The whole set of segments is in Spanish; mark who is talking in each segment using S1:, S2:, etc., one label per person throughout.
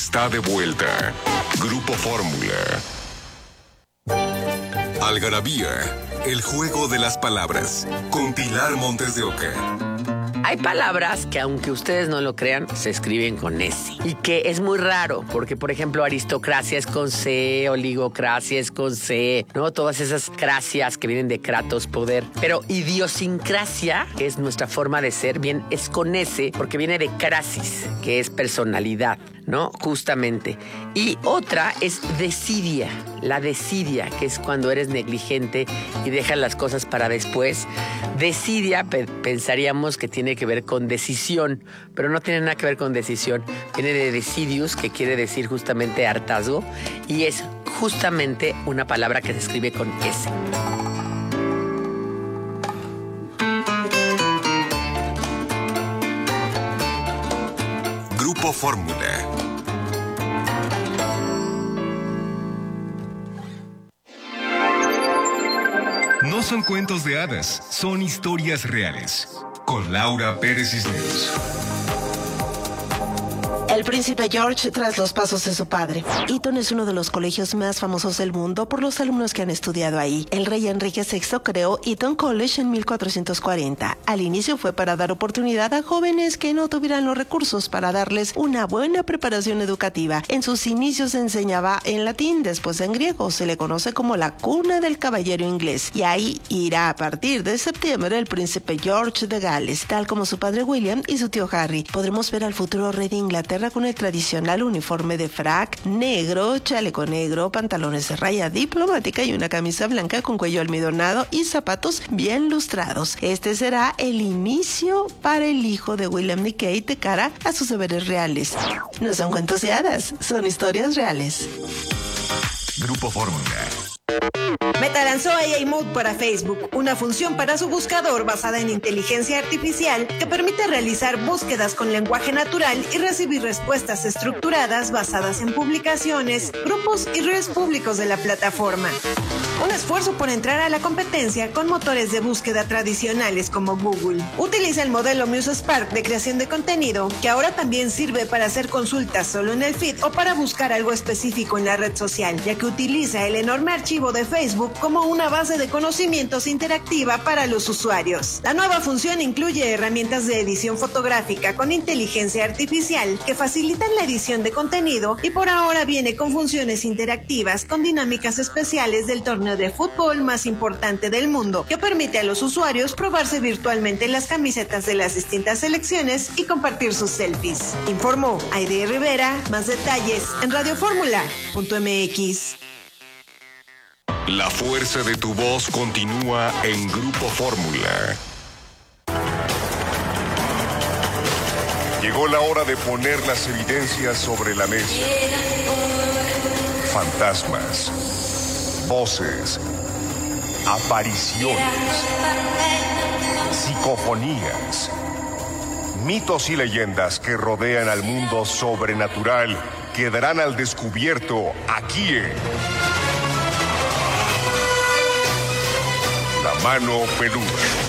S1: está de vuelta. Grupo Fórmula. Algarabía, el juego de las palabras, con Pilar Montes de Oca.
S2: Hay palabras que, aunque ustedes no lo crean, se escriben con S. Y que es muy raro, porque, por ejemplo, aristocracia es con C, oligocracia es con C, ¿no? Todas esas cracias que vienen de kratos, poder. Pero idiosincrasia, que es nuestra forma de ser, bien, es con S, porque viene de crasis, que es personalidad, ¿no? Justamente. Y otra es desidia, la desidia, que es cuando eres negligente y dejas las cosas para después. Desidia, pensaríamos que tiene que ver con decisión, pero no tiene nada que ver con decisión. Viene de decidius, que quiere decir justamente hartazgo, y es justamente una palabra que se escribe con S.
S1: Grupo Fórmula. No son cuentos de hadas, son historias reales. Con Laura Pérez Cisneros.
S3: El príncipe George tras los pasos de su padre. Eton es uno de los colegios más famosos del mundo por los alumnos que han estudiado ahí. El rey Enrique VI creó Eton College en 1440. Al inicio fue para dar oportunidad a jóvenes que no tuvieran los recursos para darles una buena preparación educativa. En sus inicios se enseñaba en latín, después en griego. Se le conoce como la cuna del caballero inglés. Y ahí irá a partir de septiembre el príncipe George de Gales, tal como su padre William y su tío Harry. Podremos ver al futuro rey de Inglaterra con el tradicional uniforme de frac negro, chaleco negro, pantalones de raya diplomática y una camisa blanca con cuello almidonado y zapatos bien lustrados. Este será el inicio para el hijo de William y Kate de cara a sus deberes reales. No son cuentos de hadas, son historias reales.
S1: Grupo Fórmula.
S4: Meta lanzó AI Mode para Facebook, una función para su buscador basada en inteligencia artificial que permite realizar búsquedas con lenguaje natural y recibir respuestas estructuradas basadas en publicaciones, grupos y redes públicos de la plataforma. Un esfuerzo por entrar a la competencia con motores de búsqueda tradicionales como Google. Utiliza el modelo MuseSpark de creación de contenido, que ahora también sirve para hacer consultas solo en el feed o para buscar algo específico en la red social, ya que utiliza el enorme archivo de Facebook como una base de conocimientos interactiva para los usuarios. La nueva función incluye herramientas de edición fotográfica con inteligencia artificial que facilitan la edición de contenido y por ahora viene con funciones interactivas con dinámicas especiales del torneo de fútbol más importante del mundo, que permite a los usuarios probarse virtualmente las camisetas de las distintas selecciones y compartir sus selfies. Informó Aide Rivera. Más detalles en radioformula.mx.
S1: La fuerza de tu voz continúa en Grupo Fórmula. Llegó la hora de poner las evidencias sobre la mesa. Fantasmas, voces, apariciones, psicofonías, mitos y leyendas que rodean al mundo sobrenatural quedarán al descubierto aquí en La Mano Peluda.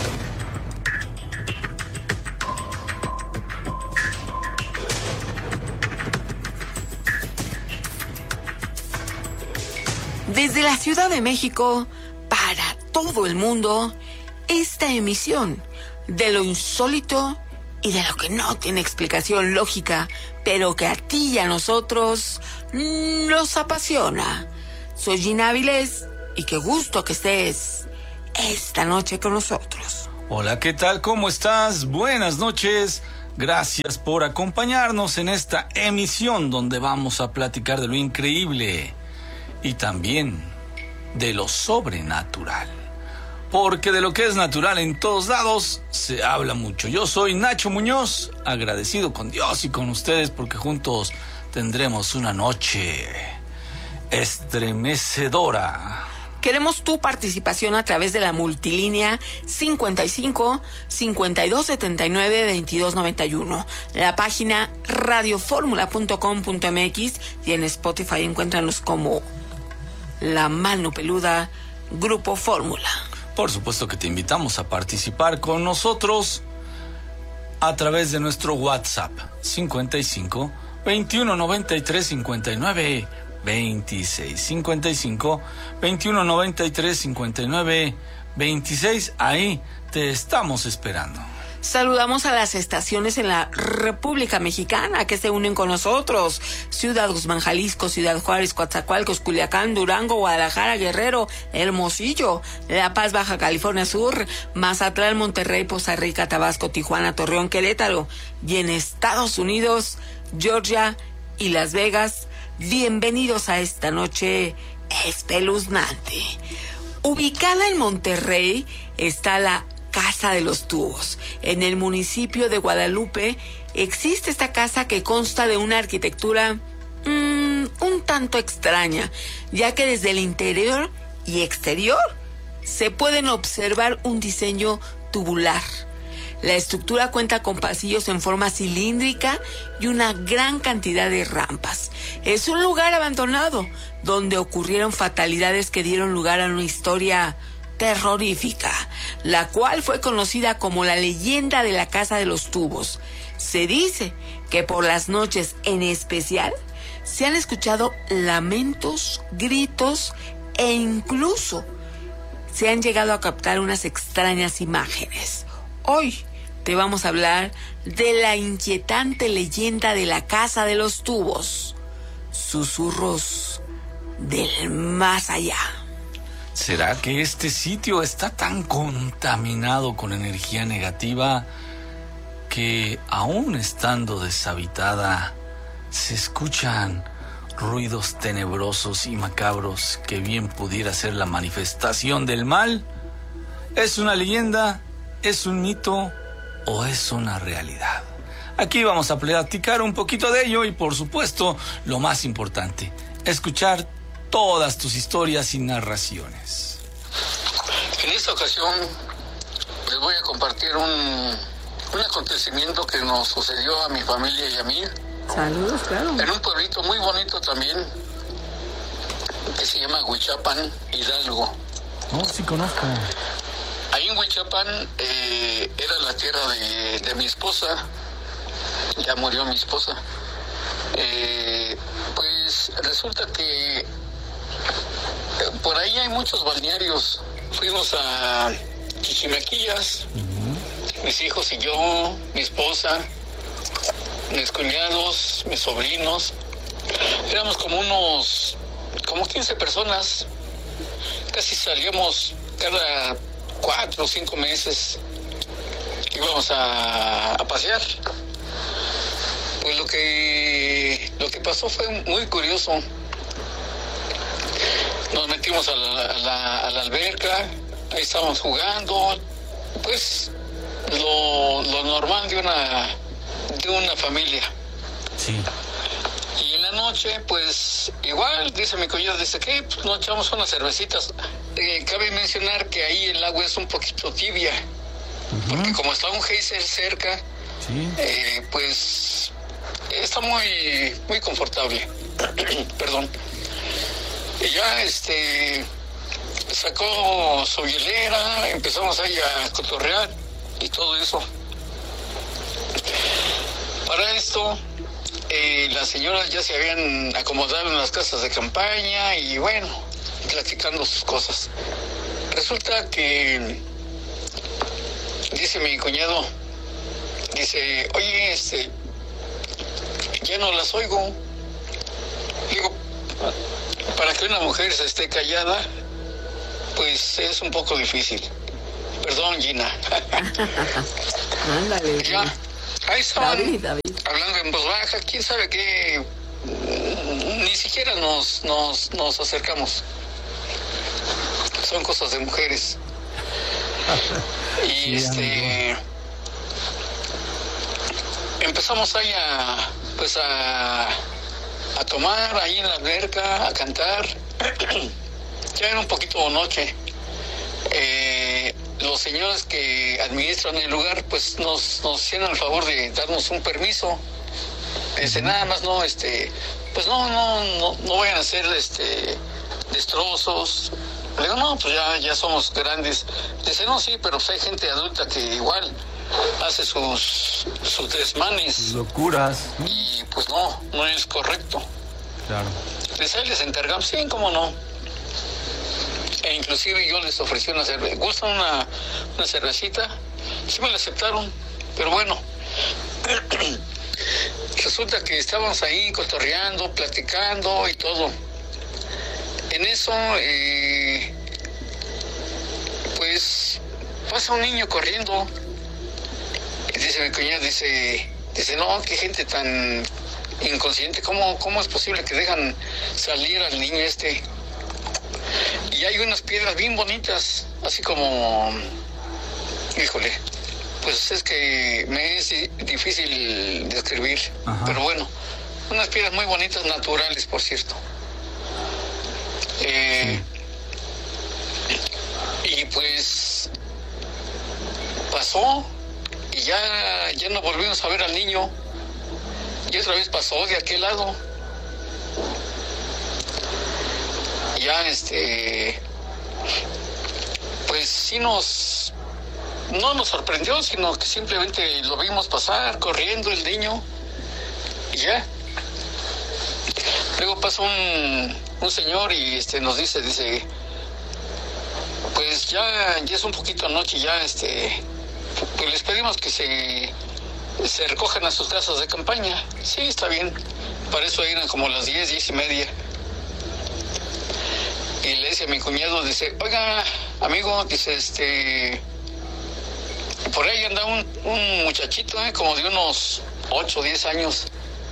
S5: Desde la Ciudad de México, para todo el mundo, esta emisión de lo insólito y de lo que no tiene explicación lógica, pero que a ti y a nosotros nos apasiona. Soy Gina Avilés y qué gusto que estés esta noche con nosotros.
S6: Hola, ¿qué tal? ¿Cómo estás? Buenas noches. Gracias por acompañarnos en esta emisión donde vamos a platicar de lo increíble y también de lo sobrenatural. Porque de lo que es natural en todos lados se habla mucho. Yo soy Nacho Muñoz, agradecido con Dios y con ustedes porque juntos tendremos una noche estremecedora.
S5: Queremos tu participación a través de la multilínea 55 52 79 22 91, la página radioformula.com.mx y en Spotify encuéntranos como La Mano Peluda, Grupo Fórmula.
S6: Por supuesto que te invitamos a participar con nosotros a través de nuestro WhatsApp 55 21 93 59 26 55 21 93 59 26. Ahí te estamos esperando.
S5: Saludamos a las estaciones en la República Mexicana que se unen con nosotros: Ciudad Guzmán, Jalisco; Ciudad Juárez, Coatzacoalcos, Culiacán, Durango, Guadalajara, Guerrero, Hermosillo; La Paz, Baja California Sur; Mazatlán, Monterrey, Poza Rica, Tabasco, Tijuana, Torreón, Querétaro; y en Estados Unidos, Georgia y Las Vegas. Bienvenidos a esta noche espeluznante. Ubicada en Monterrey está la Casa de los Tubos. En el municipio de Guadalupe existe esta casa que consta de una arquitectura un tanto extraña, ya que desde el interior y exterior se pueden observar un diseño tubular. La estructura cuenta con pasillos en forma cilíndrica y una gran cantidad de rampas. Es un lugar abandonado donde ocurrieron fatalidades que dieron lugar a una historia terrorífica, la cual fue conocida como la leyenda de la Casa de los Tubos. Se dice que por las noches en especial se han escuchado lamentos, gritos e incluso se han llegado a captar unas extrañas imágenes. Hoy te vamos a hablar de la inquietante leyenda de la Casa de los Tubos. Susurros del más allá.
S6: ¿Será que este sitio está tan contaminado con energía negativa que, aún estando deshabitada, se escuchan ruidos tenebrosos y macabros que bien pudiera ser la manifestación del mal? ¿Es una leyenda? ¿Es un mito? ¿O es una realidad? Aquí vamos a platicar un poquito de ello y, por supuesto, lo más importante, escuchar todas tus historias y narraciones.
S7: En esta ocasión les voy a compartir un acontecimiento que nos sucedió a mi familia y a mí.
S5: Saludos, claro.
S7: En un pueblito muy bonito también, que se llama Huichapan, Hidalgo.
S6: No, sí conozco.
S7: Ahí en Huichapan era la tierra de mi esposa. Ya murió mi esposa. Pues resulta que por ahí hay muchos balnearios. Fuimos a Chichimequillas, mis hijos y yo, mi esposa, mis cuñados, mis sobrinos. Éramos como 15 personas. Casi salíamos cada 4 o 5 meses. Íbamos a pasear. Pues lo que pasó fue muy curioso. Nos metimos a la alberca, ahí estábamos jugando, pues lo normal de una familia.
S6: Sí.
S7: Y en la noche, pues igual, dice mi cuñado, dice que pues, nos echamos unas cervecitas. Cabe mencionar que ahí el agua es un poquito tibia, porque como está un geyser cerca,
S6: Sí.
S7: Pues está muy, muy confortable. Perdón. Y ya sacó su hielera, empezamos ahí a cotorrear y todo eso. Para esto, las señoras ya se habían acomodado en las casas de campaña y bueno, platicando sus cosas. Resulta que dice mi cuñado, dice, oye, ya no las oigo. Digo, para que una mujer se esté callada, pues es un poco difícil. Perdón, Gina.
S5: Ándale.
S7: Ya, ahí estaban
S5: David.
S7: hablando en voz baja, quién sabe qué, ni siquiera nos acercamos. Son cosas de mujeres. Y empezamos ahí a tomar ahí en la alberca, a cantar. Ya era un poquito noche. Los señores que administran el lugar pues nos hicieron el favor de darnos un permiso. Nada más no pues no vayan a hacer destrozos. Le digo, no, pues ya somos grandes. Dice, no, sí, pero hay gente adulta que igual hace sus desmanes.
S6: Locuras.
S7: Y pues no es correcto.
S6: Claro.
S7: Les encargamos, sí, cómo no. E inclusive yo les ofrecí una cerveza. ¿Gustan una cervecita? Sí me la aceptaron, pero bueno. Resulta que estábamos ahí cotorreando, platicando y todo. En eso, pues, pasa un niño corriendo. Y dice mi cuñada, dice, no, qué gente tan inconsciente, ¿cómo es posible que dejan salir al niño este? Y hay unas piedras bien bonitas, así como, híjole, pues es que me es difícil describir. Ajá. Pero bueno, unas piedras muy bonitas, naturales, por cierto. Sí. Y pues pasó y ya no volvimos a ver al niño. Y otra vez pasó de aquel lado. Ya pues sí no nos sorprendió, sino que simplemente lo vimos pasar corriendo el niño y ya. Luego pasa un señor y nos dice, pues ya es un poquito noche, ya pues les pedimos que se recojan a sus casas de campaña. Sí, está bien. Para eso eran como las 10:30. Y le dice a mi cuñado, dice, oiga, amigo, dice, por ahí anda un muchachito, como de unos 8 o 10 años.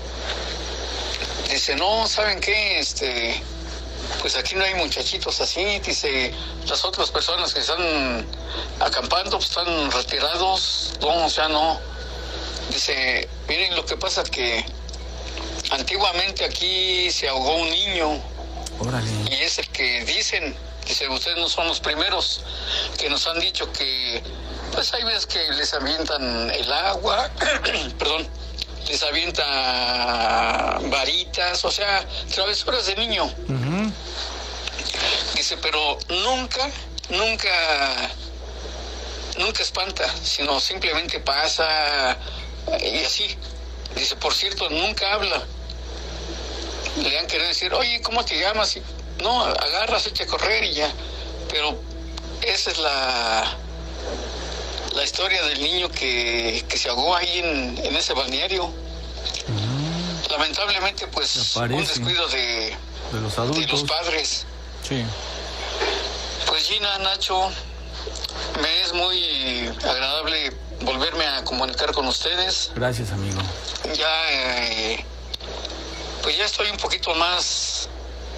S7: Dice, no, ¿saben qué? Pues aquí no hay muchachitos así. Dice, las otras personas que están acampando, pues están retirados. No, o sea, no. Dice, miren, lo que pasa que antiguamente aquí se ahogó un niño.
S6: Órale.
S7: Y es el que dicen, dice, ustedes no son los primeros que nos han dicho que, pues hay veces que les avientan el agua, perdón, les avientan varitas, o sea, travesuras de niño. Uh-huh. Dice, pero nunca espanta, sino simplemente pasa y así. Dice, por cierto, nunca habla. Le han querido decir, oye, ¿cómo te llamas? Y, no, agarras, echa a correr y ya. Pero esa es la historia del niño que se ahogó ahí en ese balneario. Lamentablemente, pues, un descuido de
S6: los adultos,
S7: de los padres.
S6: Sí.
S7: Pues Gina, Nacho, me es muy agradable volverme a comunicar con ustedes.
S6: Gracias, amigo.
S7: Ya, pues ya estoy un poquito más,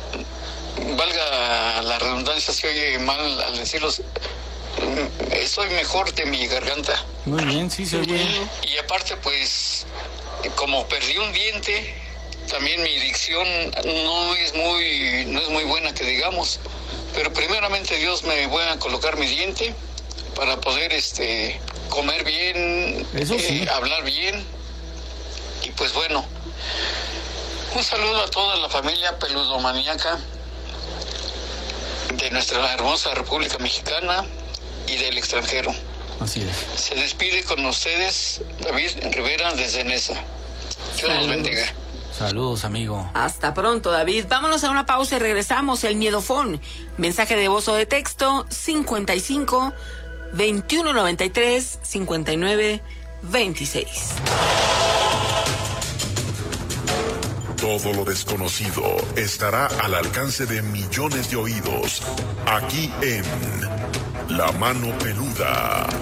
S7: valga la redundancia, si oye mal al decirlo, estoy mejor de mi garganta.
S6: Muy bien, sí, se oye.
S7: Y aparte, pues, como perdí un diente, también mi dicción no es muy buena, que digamos. Pero primeramente Dios, me voy a colocar mi diente para poder comer bien,
S6: eso sí,
S7: hablar bien. Y pues bueno, un saludo a toda la familia peludomaníaca de nuestra hermosa República Mexicana y del extranjero.
S6: Así es.
S7: Se despide con ustedes David Rivera desde Nesa. Dios los bendiga.
S6: Saludos, amigo.
S5: Hasta pronto, David. Vámonos a una pausa y regresamos. El Miedofón. Mensaje de voz o de texto 55 21 93 59 26.
S8: Todo lo desconocido estará al alcance de millones de oídos, aquí en La Mano Peluda.